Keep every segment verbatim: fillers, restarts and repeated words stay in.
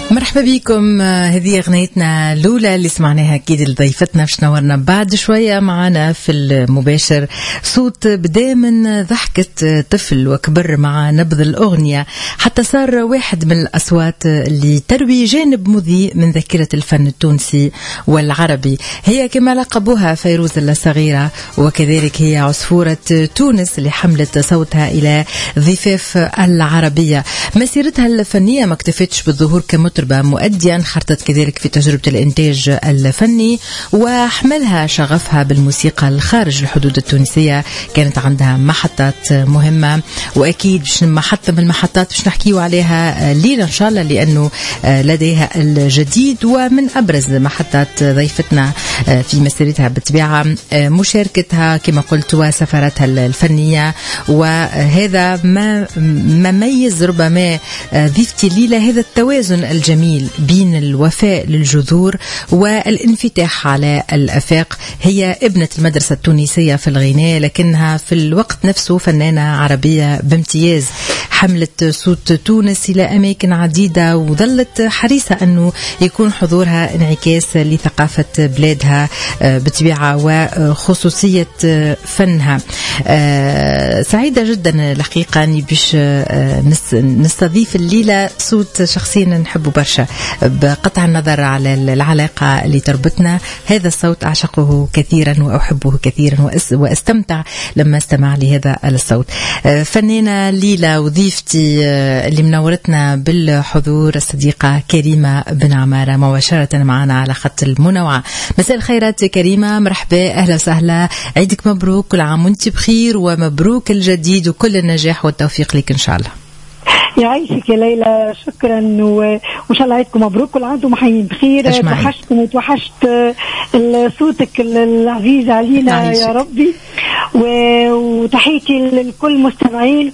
مرحبا بكم. هذه أغنيتنا الأولى اللي سمعناها أكيد لضيفتنا باش نورنا بعد شوية معنا في المباشر صوت بدا من ضحكة طفل وكبر مع نبض الأغنية حتى صار واحد من الأصوات اللي تروي جانب مضيء من ذاكرة الفن التونسي والعربي. هي كما لقبوها فيروز الصغيرة، وكذلك هي عصفورة تونس اللي حملت صوتها إلى ضفاف العربية. مسيرتها الفنية ما اكتفتش بالظهور كمطربة مؤديا، خرطت كذلك في تجربة الإنتاج الفني وحملها شغفها بالموسيقى الخارج الحدود التونسية. كانت عندها محطات مهمة، وأكيد باش محطة من المحطات باش نحكيو عليها ليلة إن شاء الله، لأنه لديها الجديد. ومن أبرز محطات ضيفتنا في مسيرتها بالطبيعة مشاركتها كما قلت وسفراتها الفنية، وهذا ما مميز ربما ضيفتي ليلة، هذا التوازن الجميل بين الوفاء للجذور والانفتاح على الآفاق. هي ابنة المدرسة التونسية في الغناء، لكنها في الوقت نفسه فنانة عربية بامتياز، حملت صوت تونس إلى أماكن عديدة وظلت حريصة أنه يكون حضورها انعكاس لثقافة بلادها بطبيعة وخصوصية فنها. سعيدة جدا الحقيقة أني باش نستضيف الليلة صوت شخصيا نحبه برشا بقطع النظر على العلاقة اللي تربطنا. هذا الصوت أعشقه كثيرا وأحبه كثيرا وأستمتع لما استمع لهذا الصوت. فنانة ليلى وضيفتي اللي منورتنا بالحضور الصديقة كريمة بن عمارة مباشرة معنا على خط المنوعة. مساء الخيرات كريمة، مرحبا، أهلا وسهلا، عيدك مبروك، كل عام وانت بخير، ومبروك الجديد وكل النجاح والتوفيق لك إن شاء الله. يعيشك يا ليلى، شكرا، وان شاء الله عيدكم مبروك، كل عام ومحيين بخير. توحشتكم وتوحشت صوتك العزيز علينا يا ربي، وتحياتي لكل المستمعين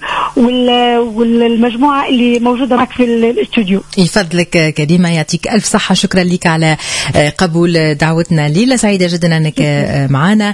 والمجموعة اللي موجودة معك في الاستوديو. يفضلك كريمة، يعطيك ألف صحة، شكرا لك على قبول دعوتنا. ليلى سعيدة جدا أنك معنا،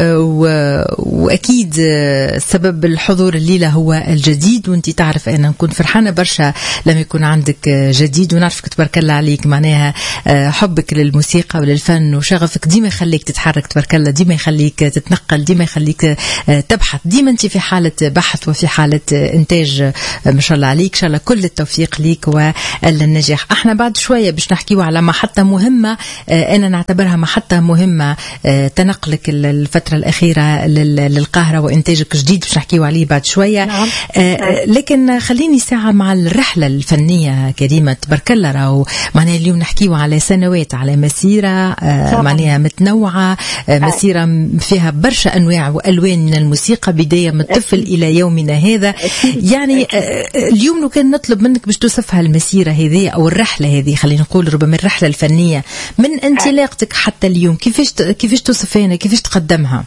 وأكيد سبب الحضور الليلة هو الجديد، وانت تعرف أن نكون فرحانة برشا لما يكون عندك جديد، ونعرفك تبارك الله عليك، معناها حبك للموسيقى وللفن وشغفك ديما يخليك تتحرك تبارك الله، ديما يخليك تتنقل، ديما يخليك تبحث، ديما انت في حالة بحث وفي حالة انتاج ما شاء الله عليك. ان شاء الله كل التوفيق ليك والنجاح. احنا بعد شوية باش نحكيو على محطة مهمة، انا نعتبرها محطة مهمة، تنقلك الفترة الأخيرة للقاهرة وانتاجك جديد باش نحكيو عليه بعد شوية. نعم. لكن خليني ساعة مع الرحلة الفنية كريمة تبارك الله، راهو معناها اليوم نحكيو على سنوات، على مسيرة معناها متنوعة، مسيرة فيها برشا أنواع وألوان من الموسيقى، بداية من الطفل إلى يومنا هذا. يعني اليوم لو كان نطلب منك باش توصفها المسيرة هذه أو الرحلة هذه، خلينا نقول ربما الرحلة الفنية من انطلاقتك حتى اليوم، كيفاش كيفاش توصفها، كيفاش تقدمها؟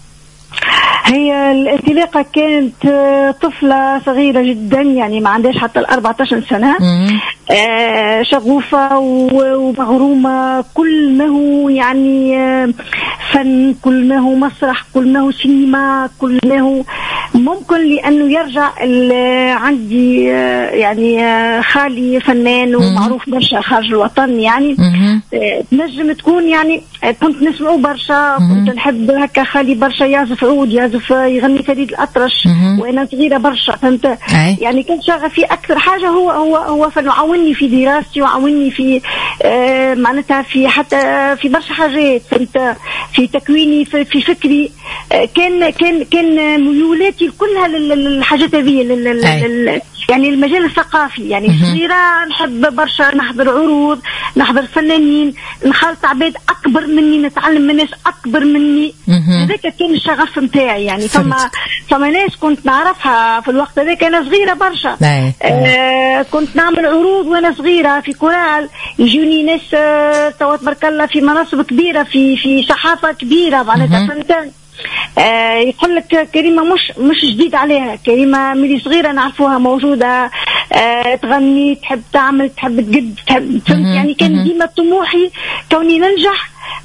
هي الانطلاقة كانت طفلة صغيرة جدا، يعني ما عندهاش حتى الأربعة عشر سنة، آه شغوفة ومغرومة، كل ما هو يعني فن، كل ما هو مسرح، كل ما هو سينما، كل ما هو ممكن، لأنه يرجع عندي يعني خالي فنان ومعروف برشا خارج الوطن، يعني تنجم تكون، يعني كنت نسمعه برشا، كنت نحب هكا خالي برشا يعزف عود، يعزف يغني فريد الأطرش وأنا صغيرة برشا، فهمت؟ يعني كان شغفي أكثر حاجة هو هو هو فن، وعاوني في دراستي وعاوني في آه معناتها في حتى في برشا حاجات، فهمت؟ في تكويني في, في فكري، آه كان كان كان ميولاتي كلها للحاجات هذه، يعني المجال الثقافي، يعني صغيرة نحب برشا نحضر عروض، نحضر فنانين، نخالط عباد أكبر مني، نتعلم من ناس أكبر مني، هذاك كان الشغف متاعي. يعني فما فما ناس كنت نعرفها في الوقت هذاك أنا صغيرة برشا، آه كنت نعمل عروض وأنا صغيرة في كورال، يجوني ناس آه تبارك الله في مناصب كبيرة، في في صحافة كبيرة، معناتها فهمت؟ آه يقول لك كريمة مش مش جديد عليها، كريمة ملي صغيرة نعرفوها موجودة، آه تغني، تحب تعمل، تحب تقد، تحب فهمت؟ يعني كان ديما طموحي كوني ننجح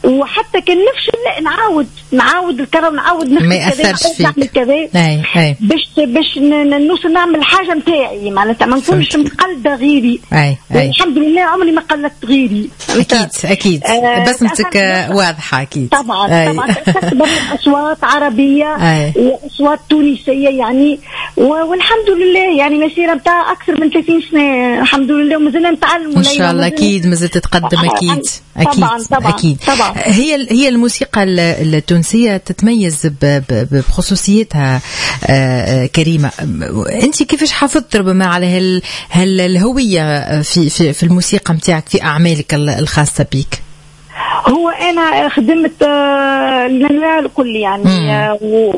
وحتى كان نفشل نعاود نعاود الكرة نعاود نخدم نعمل كذا باش باش نوصل نعمل حاجة متاعي معناتها ما نكونش مقلدة غيري. الحمد لله عمري ما قلدت غيري. أكيد أكيد آه بسمتك واضحة أكيد. طبعا طبعا تكتب أصوات عربية وأصوات تونسية يعني والحمد لله يعني مسيرة متاع أكثر من ثلاثين سنة الحمد لله ومازلنا نتعلم إن شاء الله. أكيد مازلت تتقدم أكيد أكيد طبعا طبعا أكيد طبعا. هي هي الموسيقى التونسية تتميز بخصوصيتها. كريمة أنت كيفاش حافظت ربما على هال هالهوية في في في الموسيقى متاعك في أعمالك الخاصة بيك؟ هو أنا خدمت الأنواع الكل يعني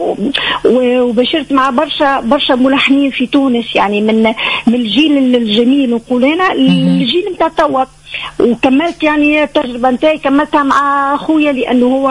وبشرت مع برشا برشا ملحنين في تونس يعني من من الجيل الجميل نقول أنا الجيل متاع توا وكملت يعني التجربة نتاعي كملتها مع أخويا لأنه هو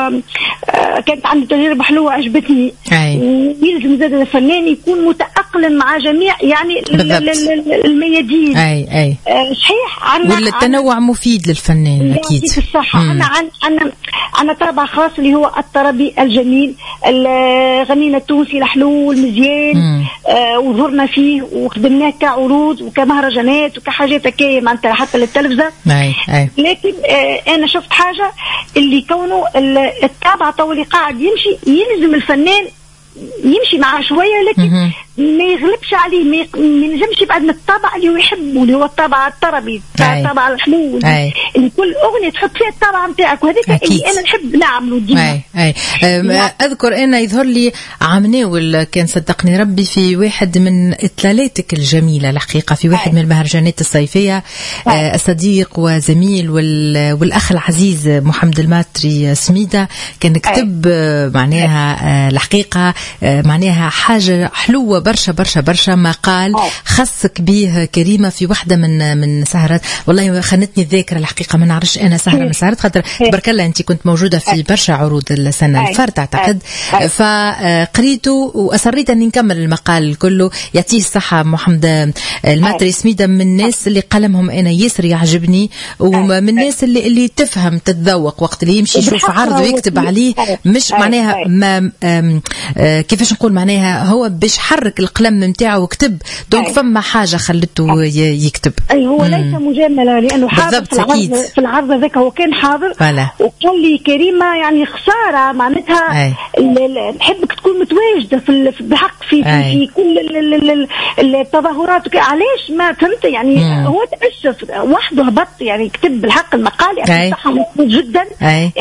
كانت عنده تجربة حلوة عجبتني. ويلزم زاد الفنان يكون متأقلم مع جميع يعني الميادين. أي أي صحيح. والتنوع مفيد للفنان أكيد. صح. أنا عن أنا أنا طابع خاص اللي هو الطربي الجميل الغنينا التونسي الحلو المزيان آه وظهرنا فيه وخدمناه كعروض وكمهرجانات وكحاجات كي معناتها حتى للتلفزة. أي أي. لكن آه أنا شفت حاجة اللي كونه الطابع طولي قاعد يمشي يلزم الفنان يمشي معاه شوية لكن ما يغلبش عليه ما ينجمش يبعد من الطابع اللي هو يحبه اللي هو الطابع الطربي الطابع الحلو اللي, اللي كل أغنية تحط فيها الطابع نتاعك وهذاك اللي أنا نحب نعمله ديما. أي أي أذكر أنا يظهر لي عمناول كان صدقني ربي في واحد من إطلالاتك الجميلة الحقيقة في واحد أي. من المهرجانات الصيفية أي. صديق وزميل والأخ العزيز محمد الماتري سميدة كان كتب معناها الحقيقة معناها حاجة حلوة برشا برشا برشا ما قال خصك به كريمة في واحدة من من سهرات والله خانتني الذاكرة الحقيقة ما نعرفش أنا سهرة من سهرات خاطر تبارك الله أنت كنت موجودة في برشا عروض السنة الفارطة أعتقد فقريته وأصريت أني نكمل المقال كله. يعطيه الصحة محمد الماتري سميدة من الناس اللي قلمهم أنا ياسر يعجبني ومن الناس اللي اللي تفهم تتذوق وقت اللي يمشي يشوف عرض ويكتب عليه مش معناها ما كيفاش نقول معناها هو باش حرك القلم نتاعه وكتب دونك فما حاجه خلته يكتب. اي هو ليس مجامله لانه حاضر في العرض في العرض ذاك هو كان حاضر وقال لي كريمه يعني خساره معناتها نحبك تكون متواجده في بحق في في, في كل التظاهرات علاش ما فهمت يعني أي. هو تأسف وحده هبط يعني كتب بالحق المقال يعني صح جدا.